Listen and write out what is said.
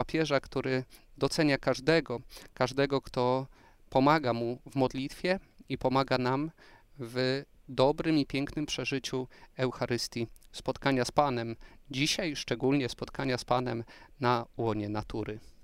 papieża, który docenia każdego, kto pomaga mu w modlitwie i pomaga nam w dobrym i pięknym przeżyciu Eucharystii, spotkania z Panem. Dzisiaj szczególnie spotkania z Panem na łonie natury.